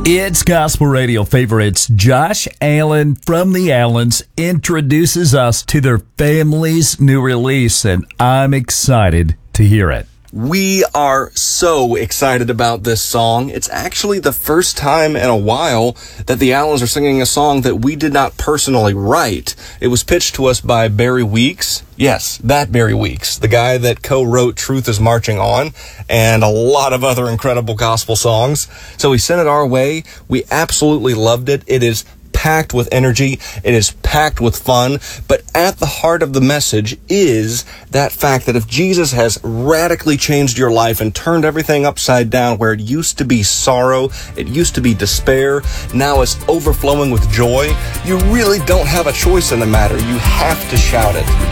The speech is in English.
It's Gospel Radio Favorites. Josh Allen from the Allens introduces us to their family's new release, and I'm excited to hear it. We are so excited about this song. It's actually the first time in a while that the Allens are singing a song that we did not personally write. It was pitched to us by Barry Weeks. Yes, that Barry Weeks, the guy that co-wrote Truth is Marching On and a lot of other incredible gospel songs. So he sent it our way. We absolutely loved it. It is packed with energy. It is packed with fun. But at the heart of the message is that fact that if Jesus has radically changed your life and turned everything upside down, where it used to be sorrow, it used to be despair, now it's overflowing with joy, you really don't have a choice in the matter. You have to shout it.